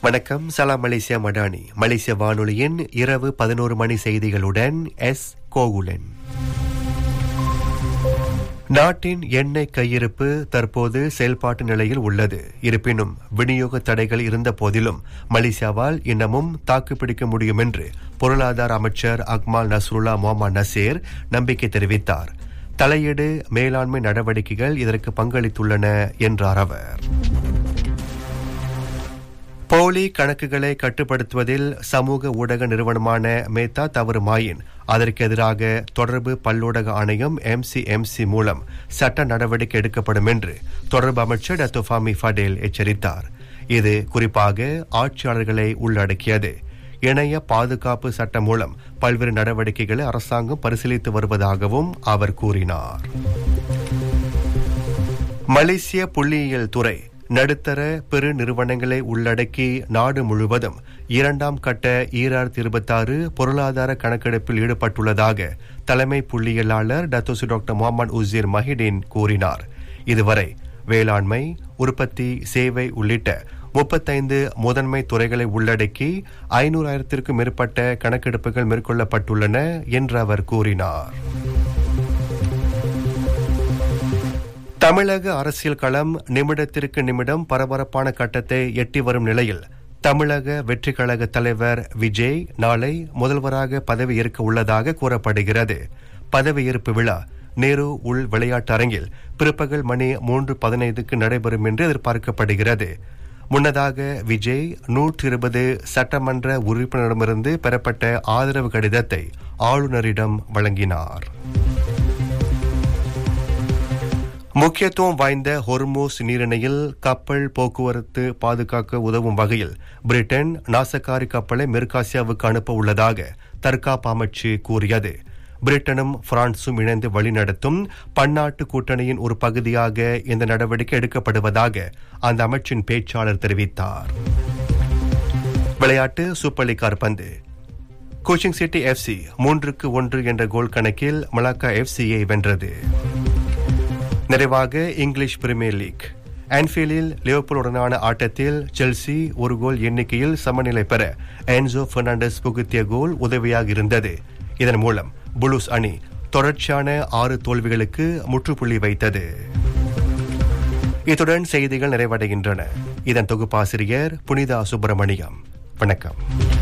வணக்கம். சலாம் மலேசியா மடானி. மலேசிய வானொலியின் இரவு 11 மணி செய்திகளுடன் எஸ் கோகுலன். நாட்டின் எண்ணெய் கையிருப்பு தற்போது செயல்பாட்டு நிலையில் உள்ளது. இருப்பினும் விநியோக தடைகள் இருந்த போதிலும் மலேசியாவால் இன்னமும் தாக்குப்பிடிக்க முடியும் என்று பொருளாதார அமைச்சர் அக்மால் நஸ்ருல்லா முகமது நசீர் நம்பிக்கை தெரிவித்தார். தலையீடு மேலாண்மை நடவடிக்கைகள் இதற்கு பங்களித்துள்ளன என்றார் அவர். போலி கணக்குகளை கட்டுப்படுத்துவதில் சமூக ஊடக நிறுவனமான மேத்தா தவறுமாயின் அதற்கு எதிராக தொடர்பு பல்லூடக ஆணையம் MCMC மூலம் சட்ட நடவடிக்கை எடுக்கப்படும் என்று தொடர்பு அமைச்சர் டத்தோ ஃபாமி ஃபடேல் எச்சரித்தார். இது குறிப்பாக ஆட்சியாளர்களை உள்ளடக்கியது. இணைய பாதுகாப்பு சட்டம் மூலம் பல்வேறு நடவடிக்கைகளை அரசாங்கம் பரிசீலித்து வருவதாகவும் அவர் கூறினார். மலேசிய புள்ளியியல் துறை நடுத்தர பெரு நிறுவனங்களை உள்ளடக்கி நாடு முழுவதும் 2ஆம் கட்ட 2026 பொருளாதார கணக்கெடுப்பில் ஈடுபட்டுள்ளதாக தலைமை புள்ளியியலாளர் டத்தோசு டாக்டர் முகமது உசீர் மஹிடின் கூறினார். இதுவரை வேளாண்மை, உற்பத்தி, சேவை உள்ளிட்ட 35 முதன்மை துறைகளை உள்ளடக்கி 500,000க்கும் மேற்பட்ட கணக்கெடுப்புகள் மேற்கொள்ளப்பட்டுள்ளன என்று அவர் கூறினார். தமிழக அரசியல் களம் நிமிடத்திற்கு நிமிடம் பரபரப்பான கட்டத்தை எட்டி வரும் நிலையில் தமிழக வெற்றி கழக தலைவர் விஜய் நாளை முதல்வராக பதவியேற்க உள்ளதாக கூறப்படுகிறது. பதவியேற்பு விழா நேரு உள் விளையாட்டு அரங்கில் பிற்பகல் மணி 3:15க்கு நடைபெறும் என்று எதிர்பார்க்கப்படுகிறது. முன்னதாக விஜய் 120 சட்டமன்ற உறுப்பினரிடமிருந்து பெறப்பட்ட ஆதரவு கடிதத்தை ஆளுநரிடம் வழங்கினார். முக்கியத்துவம் வாய்ந்த ஹொர்மூஸ் நீரிணையில் கப்பல் போக்குவரத்து பாதுகாக்க உதவும் வகையில் பிரிட்டன் நாசகாரி கப்பலை மேற்காசியாவுக்கு அனுப்ப உள்ளதாக தற்காப்பு அமைச்சு கூறியது. பிரிட்டனும் பிரான்சும் இணைந்து வழிநடத்தும் பன்னாட்டு கூட்டணியின் ஒரு பகுதியாக இந்த நடவடிக்கை எடுக்கப்படுவதாக அந்த அமைச்சின் பேச்சாளர் தெரிவித்தார். விளையாட்டு சூப்பர் லீக் கால்பந்து. கோச்சிங் சிட்டி FC 3-1 என்ற கோல் கணக்கில் மலாக்கா FCயை வென்றது. நிறைவாக இங்கிலீஷ் பிரீமியர் லீக். ஆன்ஃபீல்டில் லிவர்பூலுடனான ஆட்டத்தில் செல்சி ஒரு கோல் எண்ணிக்கையில் சமநிலை பெற என்சோ பெர்னாண்டஸ் புகுத்திய கோல் உதவியாக இருந்தது. இதன் மூலம் புளூஸ் அணி தொடர்ச்சியான 6 தோல்விகளுக்கு முற்றுப்புள்ளி வைத்தது. இத்துடன் செய்திகள் நிறைவடைகின்றன. இதன் தொகுப்பாசிரியர் புனிதா சுப்பிரமணியம். வணக்கம்.